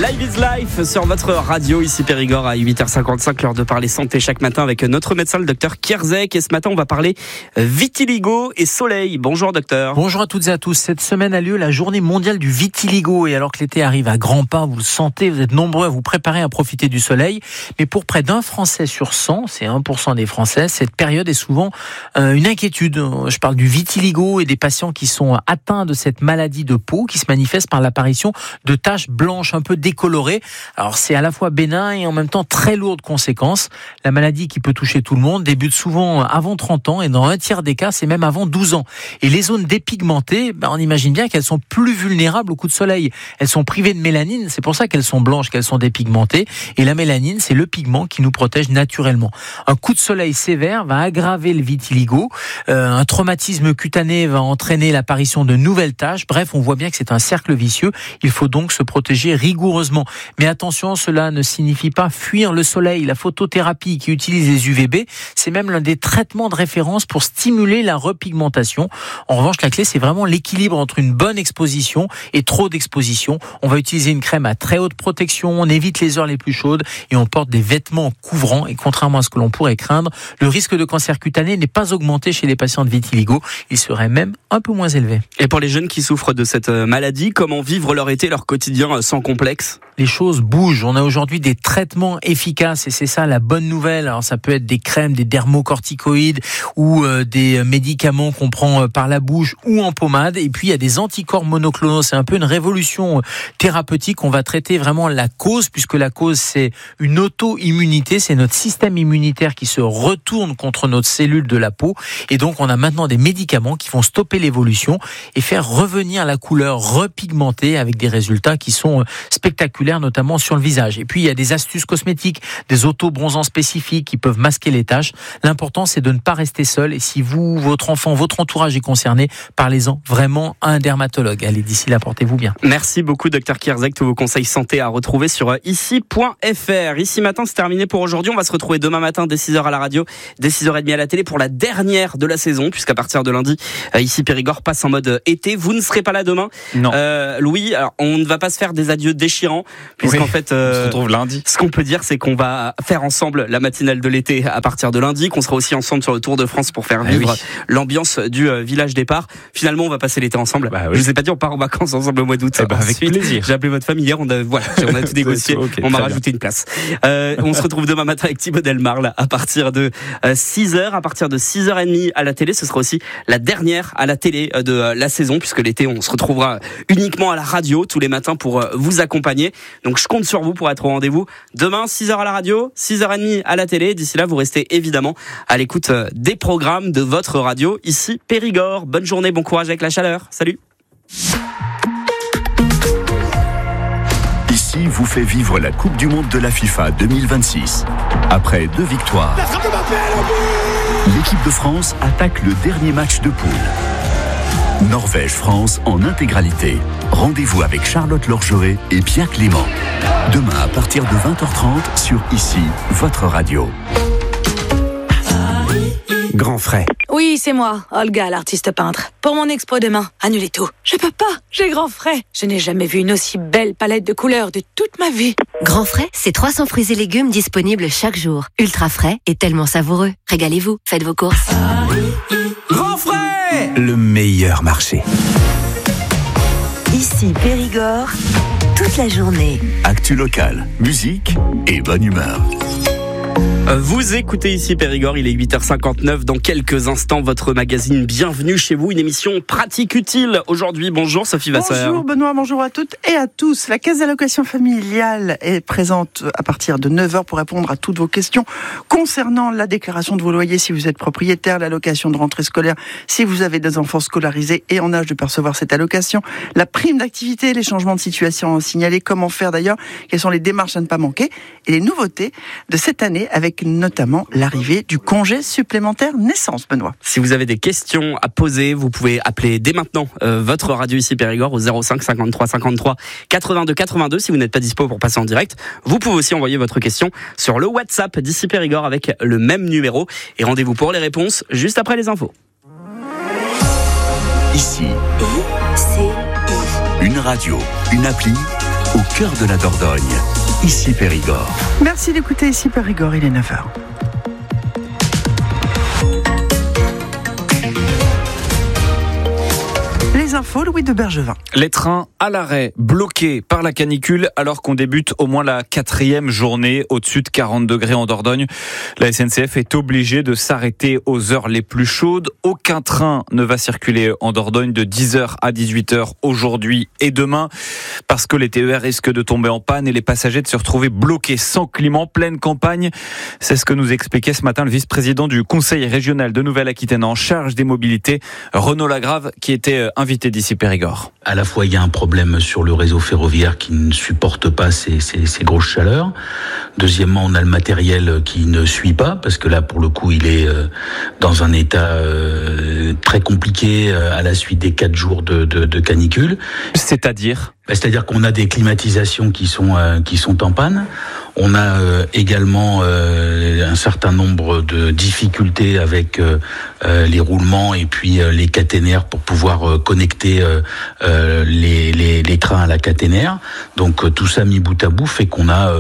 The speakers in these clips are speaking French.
Live is Life sur votre radio, ici Périgord à 8h55, l'heure de parler santé chaque matin avec notre médecin, le docteur Kierzek. Et ce matin, on va parler vitiligo et soleil. Bonjour docteur. Bonjour à toutes et à tous. Cette semaine a lieu la journée mondiale du vitiligo. Et alors que l'été arrive à grands pas, vous le sentez, vous êtes nombreux à vous préparer à profiter du soleil. Mais pour près d'un Français sur 100, c'est 1% des Français, cette période est souvent une inquiétude. Je parle du vitiligo et des patients qui sont atteints de cette maladie de peau qui se manifeste par l'apparition de taches blanches un peu décolorées. Alors c'est à la fois bénin et en même temps très lourd de conséquences. La maladie qui peut toucher tout le monde débute souvent avant 30 ans et dans un tiers des cas, c'est même avant 12 ans. Et les zones dépigmentées, on imagine bien qu'elles sont plus vulnérables au coup de soleil. Elles sont privées de mélanine, c'est pour ça qu'elles sont blanches, qu'elles sont dépigmentées. Et la mélanine, c'est le pigment qui nous protège naturellement. Un coup de soleil sévère va aggraver le vitiligo. Un traumatisme cutané va entraîner l'apparition de nouvelles taches. Bref, on voit bien que c'est un cercle vicieux. Il faut donc se protéger rigoureusement. Mais attention, cela ne signifie pas fuir le soleil. La photothérapie qui utilise les UVB, c'est même l'un des traitements de référence pour stimuler la repigmentation. En revanche, la clé, c'est vraiment l'équilibre entre une bonne exposition et trop d'exposition. On va utiliser une crème à très haute protection, on évite les heures les plus chaudes et on porte des vêtements couvrants. Et contrairement à ce que l'on pourrait craindre, le risque de cancer cutané n'est pas augmenté chez les patients de vitiligo. Il serait même un peu moins élevé. Et pour les jeunes qui souffrent de cette maladie, comment vivre leur été, leur quotidien sans complexe ? Les choses bougent. On a aujourd'hui des traitements efficaces et c'est ça la bonne nouvelle. Alors ça peut être des crèmes, des dermocorticoïdes ou des médicaments qu'on prend par la bouche ou en pommade. Et puis il y a des anticorps monoclonaux. C'est un peu une révolution thérapeutique. On va traiter vraiment la cause puisque la cause c'est une auto-immunité. C'est notre système immunitaire qui se retourne contre notre cellule de la peau. Et donc on a maintenant des médicaments qui vont stopper l'évolution et faire revenir la couleur repigmentée avec des résultats qui sont spectaculaires, notamment sur le visage. Et puis, il y a des astuces cosmétiques, des auto-bronzants spécifiques qui peuvent masquer les taches. L'important, c'est de ne pas rester seul. Et si vous, votre enfant, votre entourage est concerné, parlez-en vraiment à un dermatologue. Allez, d'ici là, portez-vous bien. Merci beaucoup, docteur Kierzek. Tous vos conseils santé à retrouver sur ici.fr. Ici matin, c'est terminé pour aujourd'hui. On va se retrouver demain matin dès 6h à la radio, dès 6h30 à la télé pour la dernière de la saison, puisqu'à partir de lundi, ici Périgord passe en mode été. Vous ne serez pas là demain. Non. Louis, alors, on ne va pas se faire des adieux déchirants, puisqu'en fait, on se retrouve lundi. Ce qu'on peut dire, c'est qu'on va faire ensemble la matinale de l'été à partir de lundi, qu'on sera aussi ensemble sur le Tour de France pour faire vivre l'ambiance du village départ. Finalement, on va passer l'été ensemble. Je vous ai pas dit, on part en vacances ensemble au mois d'août. Avec plaisir. J'ai appelé votre femme hier, on a tout négocié. Okay, on m'a rajouté une place. On se retrouve demain matin avec Thibaut Delmarle à partir de 6h, à partir de 6h30 à la télé. Ce sera aussi la dernière à la télé de la saison, puisque l'été, on se retrouvera uniquement à la radio tous les matins pour vous accompagner. Donc je compte sur vous pour être au rendez-vous demain, 6h à la radio, 6h30 à la télé. D'ici là, vous restez évidemment à l'écoute des programmes de votre radio, ici Périgord. Bonne journée, bon courage avec la chaleur. Salut. Ici vous fait vivre la Coupe du Monde de la FIFA 2026. Après 2 victoires, l'équipe de France attaque le dernier match de poule. Norvège-France en intégralité. Rendez-vous avec Charlotte Lorgeret et Pierre Clément. Demain à partir de 20h30 sur Ici, votre radio. Grand frais. Oui, c'est moi, Olga, l'artiste peintre. Pour mon expo demain, annulez tout. Je peux pas, j'ai grand frais. Je n'ai jamais vu une aussi belle palette de couleurs de toute ma vie. Grand frais, c'est 300 fruits et légumes disponibles chaque jour. Ultra frais et tellement savoureux. Régalez-vous, faites vos courses. Grand frais, le meilleur marché. Ici Périgord, toute la journée. Actu locale, musique et bonne humeur. Vous écoutez ici Périgord, il est 8h59. Dans quelques instants, votre magazine Bienvenue chez vous, une émission pratique utile. Aujourd'hui, bonjour Sophie Vasseur. Bonjour Benoît, bonjour à toutes et à tous. La caisse d'allocation familiale est présente à partir de 9h pour répondre à toutes vos questions concernant la déclaration de vos loyers si vous êtes propriétaire, l'allocation de rentrée scolaire si vous avez des enfants scolarisés et en âge de percevoir cette allocation, la prime d'activité, les changements de situation signalés, comment faire d'ailleurs, quelles sont les démarches à ne pas manquer et les nouveautés de cette année avec notamment l'arrivée du congé supplémentaire naissance, Benoît. Si vous avez des questions à poser, vous pouvez appeler dès maintenant votre radio ici Périgord au 05 53 53 82 82. Si vous n'êtes pas dispo pour passer en direct, vous pouvez aussi envoyer votre question sur le WhatsApp d'ici Périgord avec le même numéro. Et rendez-vous pour les réponses juste après les infos. Ici, une radio, une appli au cœur de la Dordogne. Ici Périgord. Merci d'écouter Ici Périgord, il est 9h. Les infos, Louis de Bergevin. Les trains à l'arrêt, bloqués par la canicule alors qu'on débute au moins la 4e journée au-dessus de 40 degrés en Dordogne. La SNCF est obligée de s'arrêter aux heures les plus chaudes. Aucun train ne va circuler en Dordogne de 10h à 18h aujourd'hui et demain parce que les TER risquent de tomber en panne et les passagers de se retrouver bloqués sans clim, pleine campagne. C'est ce que nous expliquait ce matin le vice-président du Conseil régional de Nouvelle-Aquitaine en charge des mobilités, Renaud Lagrave, qui était invité d'ici Périgord. À la fois, il y a un problème sur le réseau ferroviaire qui ne supporte pas ces grosses chaleurs. Deuxièmement, on a le matériel qui ne suit pas, parce que là, pour le coup, il est dans un état très compliqué à la suite des 4 jours de canicule. C'est-à-dire qu'on a des climatisations qui sont en panne. On a également un certain nombre de difficultés avec les roulements et puis les caténaires pour pouvoir connecter les trains à la caténaire. Donc tout ça mis bout à bout fait qu'on a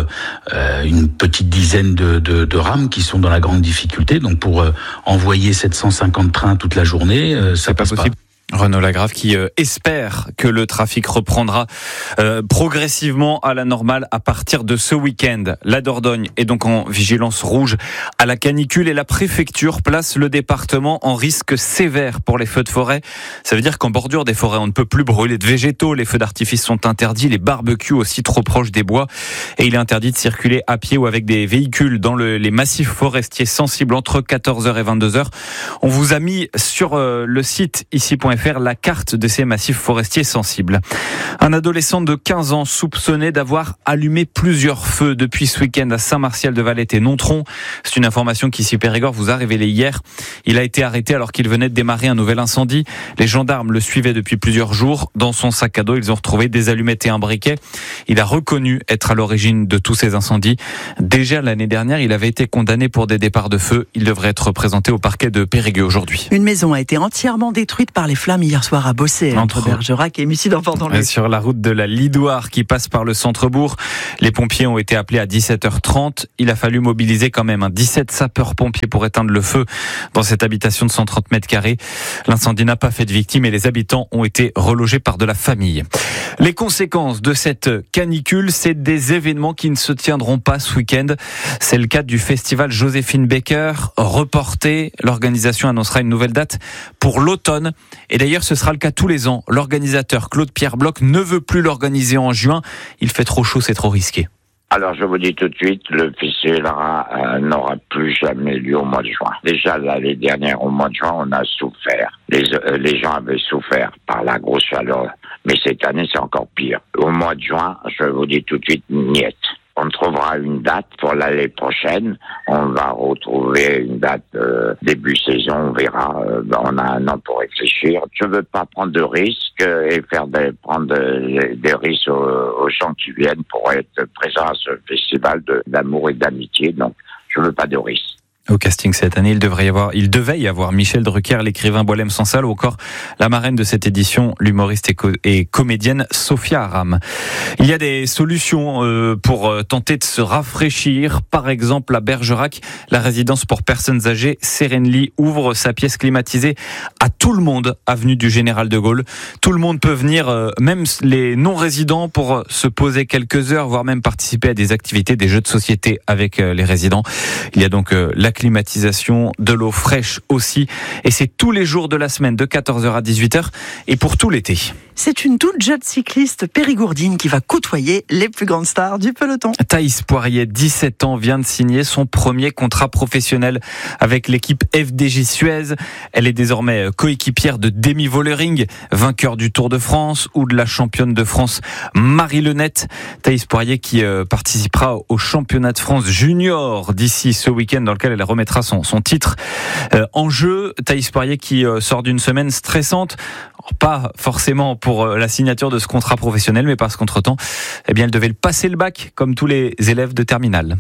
une petite dizaine de rames qui sont dans la grande difficulté. Donc pour envoyer 750 trains toute la journée, ça passe pas possible. Renaud Lagrave qui espère que le trafic reprendra progressivement à la normale à partir de ce week-end. La Dordogne est donc en vigilance rouge à la canicule et la préfecture place le département en risque sévère pour les feux de forêt. Ça veut dire qu'en bordure des forêts, on ne peut plus brûler de végétaux, les feux d'artifice sont interdits, les barbecues aussi trop proches des bois et il est interdit de circuler à pied ou avec des véhicules dans les massifs forestiers sensibles entre 14h et 22h. On vous a mis sur le site ici.fr la carte de ces massifs forestiers sensibles. Un adolescent de 15 ans soupçonné d'avoir allumé plusieurs feux depuis ce week-end à Saint-Martial-de-Valette et Nontron. C'est une information qui, ici Périgord, vous a révélée hier. Il a été arrêté alors qu'il venait de démarrer un nouvel incendie. Les gendarmes le suivaient depuis plusieurs jours. Dans son sac à dos, ils ont retrouvé des allumettes et un briquet. Il a reconnu être à l'origine de tous ces incendies. Déjà l'année dernière, il avait été condamné pour des départs de feu. Il devrait être présenté au parquet de Périgueux aujourd'hui. Une maison a été entièrement détruite par les flammes hier soir à Bossé, entre Bergerac et Mussy-d'Enfant-dans-le. Sur la route de la Lidoire qui passe par le centre-bourg, les pompiers ont été appelés à 17h30. Il a fallu mobiliser quand même 17 sapeurs-pompiers pour éteindre le feu dans cette habitation de 130 mètres carrés. L'incendie n'a pas fait de victimes et les habitants ont été relogés par de la famille. Les conséquences de cette canicule, c'est des événements qui ne se tiendront pas ce week-end. C'est le cas du festival Joséphine Baker, reporté. L'organisation annoncera une nouvelle date pour l'automne. Et d'ailleurs, ce sera le cas tous les ans. L'organisateur Claude-Pierre Bloch ne veut plus l'organiser en juin. Il fait trop chaud, c'est trop risqué. Alors, je vous dis tout de suite, le festival n'aura plus jamais lieu au mois de juin. Déjà, l'année dernière, au mois de juin, on a souffert. Les gens avaient souffert par la grosse chaleur. Mais cette année, c'est encore pire. Au mois de juin, je vous dis tout de suite, niet. On trouvera une date pour l'année prochaine. On va retrouver une date début saison, on verra. On a un an pour réfléchir. Je veux pas prendre de risques et prendre des risques aux gens qui viennent pour être présents à ce festival d'amour et d'amitié. Donc, je veux pas de risques. Au casting cette année, il devait y avoir Michel Drucker, l'écrivain Boilem Sansal, ou encore la marraine de cette édition, l'humoriste et comédienne Sophia Aram. Il y a des solutions pour tenter de se rafraîchir. Par exemple, à Bergerac, la résidence pour personnes âgées Sérenely ouvre sa pièce climatisée à tout le monde, avenue du Général de Gaulle. Tout le monde peut venir, même les non-résidents, pour se poser quelques heures, voire même participer à des activités, des jeux de société avec les résidents. Il y a donc la climatisation, de l'eau fraîche aussi. Et c'est tous les jours de la semaine, de 14h à 18h, et pour tout l'été. C'est une toute jeune cycliste périgourdine qui va côtoyer les plus grandes stars du peloton. Thaïs Poirier, 17 ans, vient de signer son premier contrat professionnel avec l'équipe FDJ Suez. Elle est désormais coéquipière de Demi Vollering, vainqueur du Tour de France, ou de la championne de France Marie Lenette. Thaïs Poirier qui participera au championnat de France junior d'ici ce week-end, dans lequel elle remettra son titre en jeu. Thaïs Poirier qui sort d'une semaine stressante, pas forcément pour la signature de ce contrat professionnel, mais parce qu'entre-temps, elle devait passer le bac, comme tous les élèves de terminale.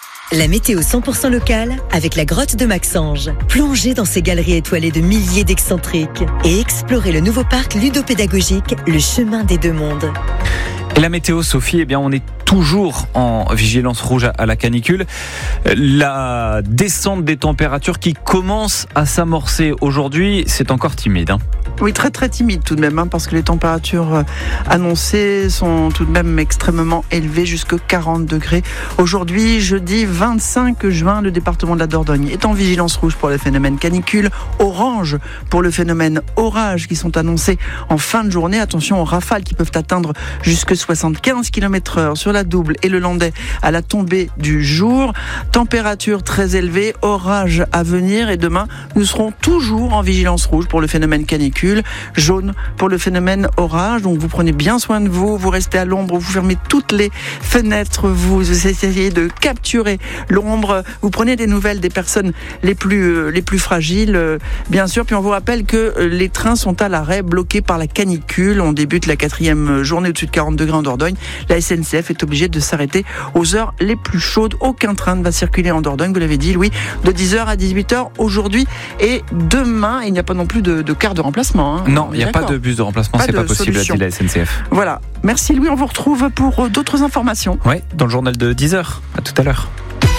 La météo 100% locale avec la grotte de Maxange. Plongez dans ces galeries étoilées de milliers d'excentriques et explorez le nouveau parc ludopédagogique Le Chemin des Deux Mondes. Et la météo, Sophie, eh bien, on est toujours en vigilance rouge à la canicule. La descente des températures qui commence à s'amorcer aujourd'hui, c'est encore timide. Oui, très très timide tout de même, parce que les températures annoncées sont tout de même extrêmement élevées, jusqu'à 40 degrés. Aujourd'hui, jeudi 25 juin, le département de la Dordogne est en vigilance rouge pour le phénomène canicule, orange pour le phénomène orage qui sont annoncés en fin de journée. Attention aux rafales qui peuvent atteindre jusqu'à 75 km/h sur la Double et le Landais à la tombée du jour. Température très élevée, orage à venir, et demain, nous serons toujours en vigilance rouge pour le phénomène canicule, jaune pour le phénomène orage. Donc vous prenez bien soin de vous, vous restez à l'ombre, vous fermez toutes les fenêtres, vous essayez de capturer l'ombre, vous prenez des nouvelles des personnes les plus fragiles, bien sûr. Puis on vous rappelle que les trains sont à l'arrêt, bloqués par la canicule. On débute la 4e journée au-dessus de 40 degrés en Dordogne. La SNCF est obligée de s'arrêter aux heures les plus chaudes. Aucun train ne va circuler en Dordogne, vous l'avez dit, Louis, de 10h à 18h aujourd'hui et demain. Il n'y a pas non plus de car de remplacement. Non, il n'y a pas de bus de remplacement, c'est pas possible, a dit la SNCF. Voilà. Merci Louis, on vous retrouve pour d'autres informations. Oui, dans le journal de 10h. À tout à l'heure.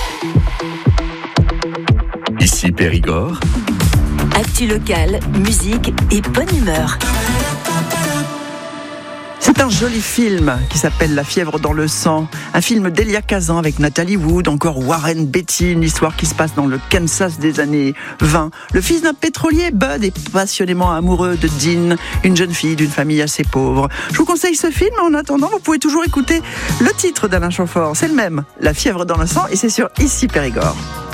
Ici Périgord. Actu locale, musique et bonne humeur. C'est un joli film qui s'appelle La fièvre dans le sang. Un film d'Elia Kazan avec Nathalie Wood, encore Warren Beatty, une histoire qui se passe dans le Kansas des années 20. Le fils d'un pétrolier, Bud, est passionnément amoureux de Dean, une jeune fille d'une famille assez pauvre. Je vous conseille ce film, en attendant, vous pouvez toujours écouter le titre d'Alain Chamfort. C'est le même, La fièvre dans le sang, et c'est sur Ici Périgord.